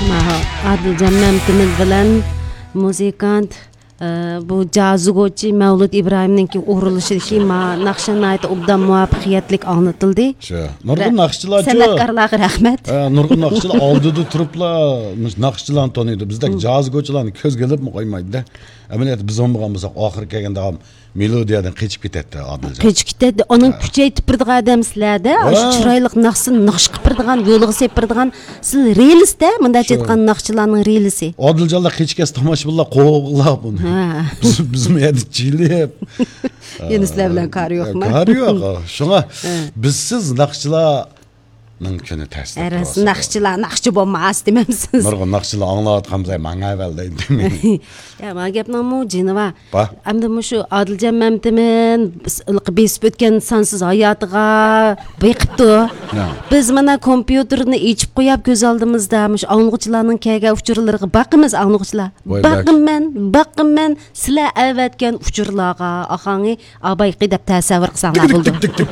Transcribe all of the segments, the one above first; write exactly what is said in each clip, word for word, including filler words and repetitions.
Adiljon Mamtimiz bilan muzikant bu jazugochi Mavlud İbrahim'ninki uğurluşu ma Naqshbandiyda obdan muvaffaqiyatlik anlatıldı. Shu. Nurg'un naqshchilarchi. San'atkorlarga rahmat. Ha, nurg'un naqshchilar oldida turiblar, naqshchilarni tanıydi. Bizdagi jazugochilarni ko'zga ilib qo'ymaydi-da. Amaliyotda biz olmagan bo'lsak, oxiri kelganda melodiyadan qechib ketadi Adiljon. Qechib ketadi. Onun kuchaytib birdigan odam sizlarda, shu chiroyli naqshni naqsh qilib birdigan, yo'liga sepib birdigan, siz realisda, bunda aytgan naqshchilarning realisi. Adiljonlar kechgas tomoshabinlar qo'g'lab buni. Biz biz yerda chilib. Endi sizlar bilan qari yo'qmi? Qari yo'q. Shunga bizsiz naqshchilar mümkünü test etdi. Eras naqshchilar naqshchi bo'lmas demamsiz. Nurg'un naqshchilar anglayotganimizda manga avval deydi. Ya, men gapnim bu jinova. Endi shu Adiljon Mamtimin besib o'tgan sonsiz hayotiga beqibdi. Biz mana kompyuterni ichib qo'yib ko'z oldimizda shu anglovchilarning kelgan uchurlariga baqimiz anglovchilar. Baqimman, baqimman sizlar avatgan uchurlarga axangi abayqi deb tasavvur qilsanglar bo'ldi.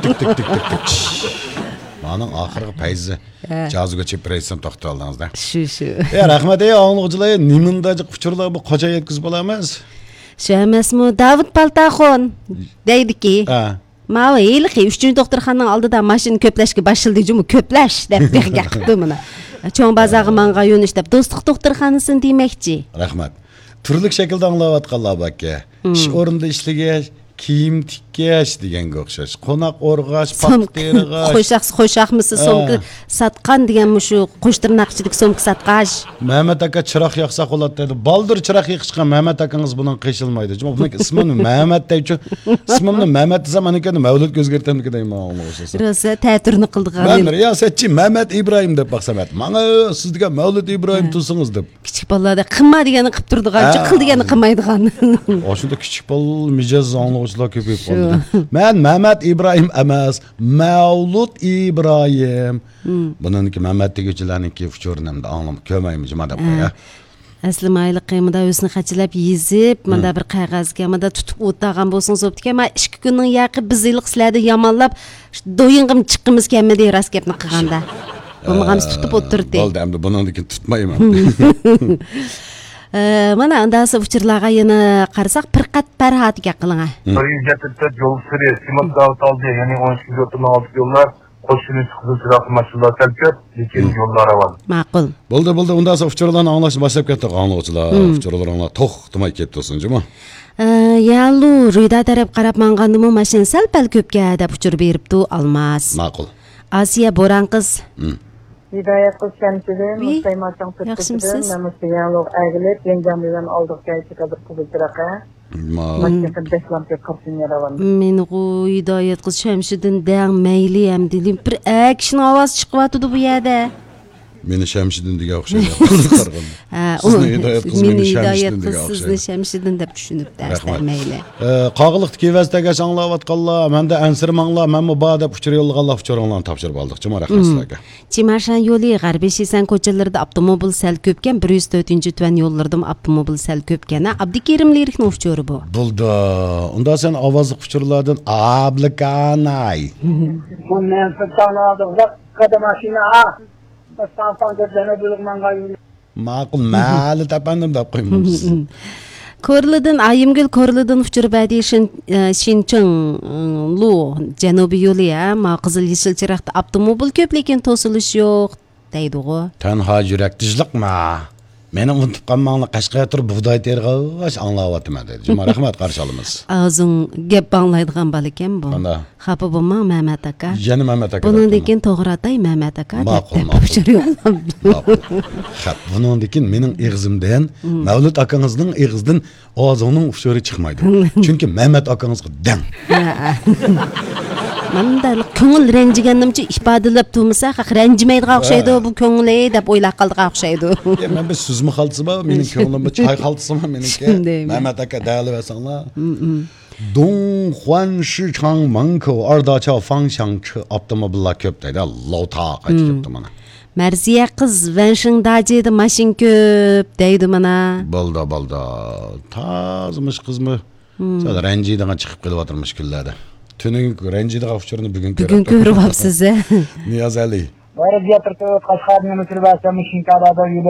Aның ақырғы пайызы жазуға чепірейсен тоқты алдыңызда. Шу, шу. Е, рахмет, е, аңлығычылай, неміндажық ұчырлар бұл қожа еткіз боламыз? Шу әмес мұ, Давыд Палтахон, дейді ки. Мауы, еліқи, үшінші доқтырханның алдыда машин көпләшкі башылды жұмы көпләш, деп бәқіге қықты мұна. Чоң базағы манға өніш деп, достық доқтырханысын деймекчі. Рахмет. Түрлік шекілді аңлау атқалла бәкке. Іш орынды ішліге, kiyim tikkash deganga o'xshash. Qo'noq o'rg'ash, paxta terig'ash. Qo'shaq, qo'shaqmisiz so'mka satqan degan shu qo'shtirnoqchilik so'mka satqash. Mehmet aka chiroq yoqsa qo'ladi dedi. Baldir chiroq yoqishgan Mehmet akangiz bundan qiyshilmaydi. Buning ismini Mehmet deychi. Ismimni Mehmet desam ekan Mavlud ko'zgartamniki deyman o'xshasa. Rosa ta'tirni qildigan. Men riyosatchi Mehmet İbrahim deb baqsam aytdim. Mana siz degan Mavlud İbrahim tusingiz deb. Kichik bolalarda qilma degani qilib turdigan, qil degani qilmaydigan. Oshunda kichik bol mijoz anglovchilar ko'payib qoldi. Men Mehmet İbrahim emas, Mavlud İbrahim. Buningki Mehmet deguchilarniki uchurnimda anglam ko'maymi jima deb qo'ya. Asli mayli qiyimida o'zini qachilab yezib, menda bir qog'ozga menda tutib o'tgan bo'lsangiz bo'pti-ku, men ikki kunning yaqi biz yillik sizlarni yomonlab, do'yingim chiqqimiz kelmadi ras gapni qilganda. Bo'lmaganimiz tutib o'tirdi. Bo'ldi, endi buningki tutmayman. Mana andasi uchurlarga yana qarasak, bir qat parhatiga qilinga. bir yuz yetmish to'rt yo'l siri, Simon Davtaldi, ya'ni o'n ikki yo'ldan olti yo'llar, qo'shinish qizilchiroq mashinalar ko'p, lekin yo'llar var. Ma'qul. Bo'ldi, bo'ldi, undasi uchurlarni anglashni boshlab ketdik, anglovchilar, uchurlar anglar to'xtamay ketdi-sinjimi? Ya'lu Rida taraf qarab mangandimi, mashin sal-pal ko'pga deb uchur beribdi, Almas. Ma'qul. Asiya Boran qiz. Hidayet Kuşşemçi'nin, Mustaymaç'ın Türkçü'nün, Mustayanlık Ağılep, Yengemli'den aldık gelçi kadar kuvvetiraqa. Maçkası Beslam'da kapsın yaravan. Men o Hidayet kız Şemşidin değen meyli hem dilim. Bir action avaz çıkıvatıdı bu yerde. Meni Şemşidin diye okşaydı. Sizni Hidayet kız meni Şemşidin diye okşaydı. Sizni Şemşidin deb düşünüp dersler meyli. Qağılıqdaki vəzdəgəş anlavatqallar, məndə ənsir manglar, mən bu bağda uçur yolluqallar uçuranlarını tapşırıb aldıq. Cima rəxməslərə. Çimarşan yolu G'arbiy Shisan ko'chalarida avtomobil sal ko'pkan, bir yuz to'rtinchi tuvan yo'llarda avtomobil sal ko'pkan. Abdukerim Lirikning uchuri bu. Bo'ldi. Unda sen ovozli uçurlardan ablikanay. Bundan sonra da kadar maşina ha. Sanfan gözlerine bölükmanga yürü. Ma'qul, ma'li tapandim deb qo'ymaymiz. Korlidan Ayimgul Korlidan uchirib aytishin Shinching Lu Janubiy yo'li ya, ma qizil yeşil chiroqda avtomobil ko'p lekin to'silish yo'q deydi-ku. Tanha yurakdijlikma. Meni unutib qolmanglar, Qashqarga turib bug'doy terg'ash anglayapman dedi. Juma rahmat qarshi olamiz. O'zing gap anglaydigan bola ekan bu. Xafa bo'lmang Mehmet aka. Yana Mehmet aka. Bundan keyin to'g'ri atay Mehmet aka. Ma'qul, ma'qul. Xap, bundan keyin mening eg'zimdan Mavlud akangizning eg'zidan o'zining ushuri chiqmaydi. Chunki Mehmet akangizga dang. Manda ko'ngil ranjiganimcha ifodalab turmasa, haq ranjimaydigan o'xshaydi bu ko'ngli deb o'ylab qoldigan o'xshaydi. Men bir so'zmi xaltısıma, mening ko'nglimda choy xaltısıma meniki. Mehmet aka da'li versanlar. Dong Huan Shi Chang Mangko Ardacha Fangxiangchi avtomobillar ko'p deydi. Lota qaytib ketdi mana. Marziya qiz Vanshin dajida mashin ko'p deydi mana. Bo'ldi, bo'ldi. Tazmish qizmi? Sal ranjidan chiqib kelyaptirmish kunlarda. Tüning ranjidan uçurni bugun ko'rib. Bugun ko'ryapsiz. Niyaz Ali. Var diye Türkiye Kaşgar'ın oturup başlamışın kadar